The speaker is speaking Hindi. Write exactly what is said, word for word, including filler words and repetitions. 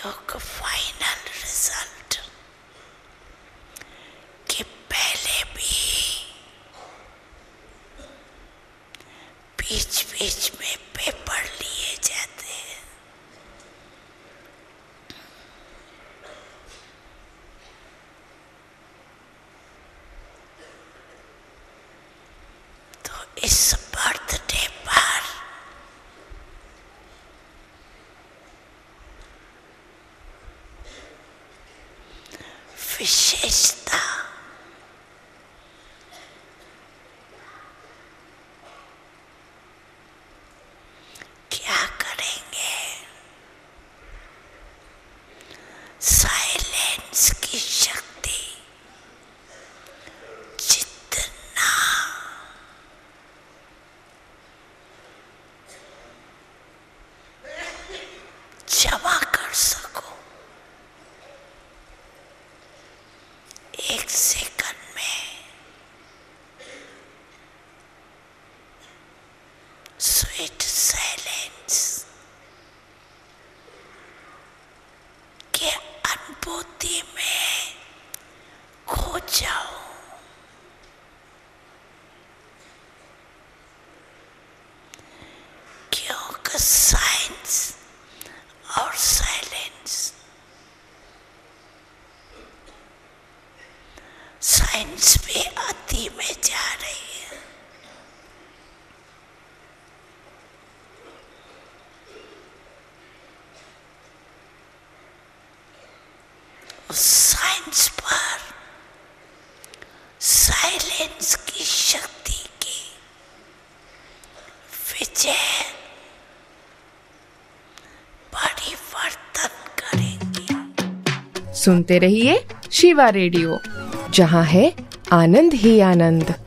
क्योंकि फाइनल रिजल्ट के पहले भी बीच बीच में पेपर लिए जाते हैं। तो इस बर्थडे पर विशेषता क्या करेंगे? साइलेंस की शक्ति जितना जमा कर सको एक सेकंड में, स्वीट साइलेंस के अनुभूति में खो जाओ। क्योंकि साइंस और साइलेंस, साइंस भी अति में जा रही है। उस साइंस पर साइलेंस की शक्ति की विजय परिवर्तन करेंगी। सुनते रहिए शिवा रेडियो, जहां है आनंद ही आनंद।